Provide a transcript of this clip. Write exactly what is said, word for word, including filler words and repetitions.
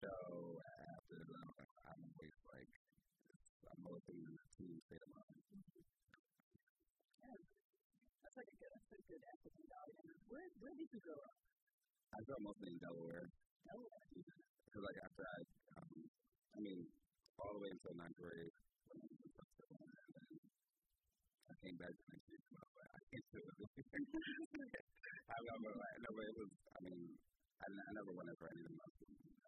so after that, I'm always like, I'm always in the team state of mind. Yeah. That's like a good, that's a good empathy value. Where, where did you grow up? I grew up mostly in Delaware. Delaware? Because, like, after I, um, I mean, all the way until ninth grade, when I was in South Carolina, and then I came back to next year, but I can't do it. I remember, like, no, but it was, I mean, I, I never went for anything else.